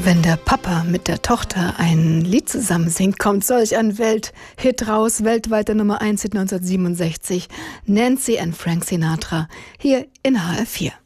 Wenn der Papa mit der Tochter ein Lied zusammen singt, kommt solch ein Welthit raus. Weltweite Nummer 1 Hit 1967. Nancy and Frank Sinatra. Hier in HR4.